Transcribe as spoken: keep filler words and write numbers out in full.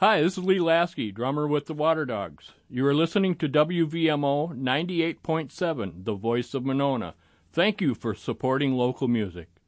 Hi, this is Lee Lasky, drummer with the Water Dogs. You are listening to W V M O ninety-eight point seven, the voice of Monona. Thank you for supporting local music.